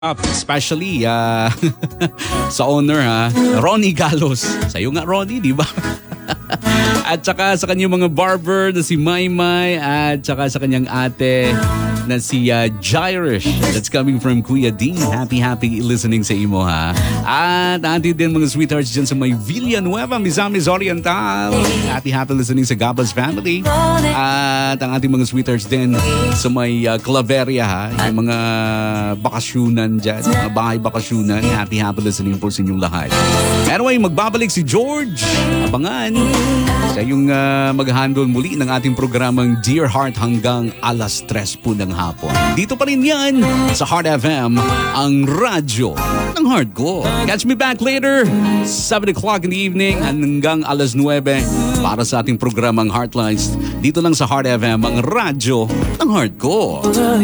Especially sa owner Ronnie Galos. Sa'yo nga Ronnie, di ba? At saka sa kanyang mga barber na si Maymay at saka sa kanyang ate na si Jairish. That's coming from Kuya Dean. Happy listening sa imo ha. At atin din mga sweethearts dyan sa may Villanueva, Misamis Oriental. Happy listening sa Gabas family. At ang ating mga sweethearts din sa may Claveria ha. Yung mga bakasyonan dyan, mga bahay bakasyonan. Happy listening po sa inyong lahat. Anyway, magbabalik si George. Abangan. Siya yung mag-handle muli ng ating programang Dear Heart hanggang alas 3 po ng hapon. Dito pa rin yan sa Heart FM, ang radyo ng heart ko. Catch me back later, 7 o'clock in the evening hanggang alas 9 para sa ating programang Heartlines. Dito lang sa Heart FM, ang radyo ng heart ko.